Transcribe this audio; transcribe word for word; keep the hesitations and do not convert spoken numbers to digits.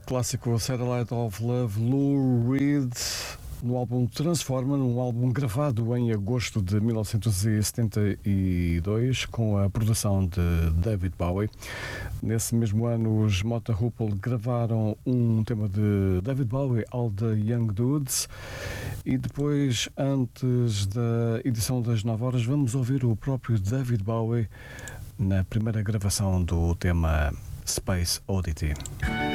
Clássico Satellite of Love, Lou Reed, no álbum Transformer, um álbum gravado em agosto de mil novecentos e setenta e dois, com a produção de David Bowie. Nesse mesmo ano, os Mota Hoople gravaram um tema de David Bowie, All the Young Dudes, e depois, antes da edição das nove horas, vamos ouvir o próprio David Bowie na primeira gravação do tema Space Oddity.